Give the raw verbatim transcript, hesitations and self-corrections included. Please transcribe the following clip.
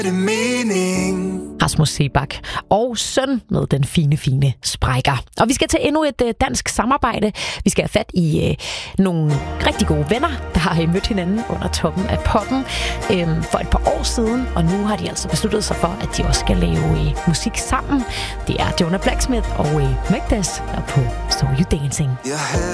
Rasmus Seebach og søn med den fine, fine sprækker. Og vi skal til endnu et øh, dansk samarbejde. Vi skal have fat i øh, nogle rigtig gode venner, der har mødt hinanden under toppen af poppen øh, for et par år siden. Og nu har de altså besluttet sig for, at de også skal lave øh, musik sammen. Det er Jonah Blacksmith og øh, Magdas på So You Dancing.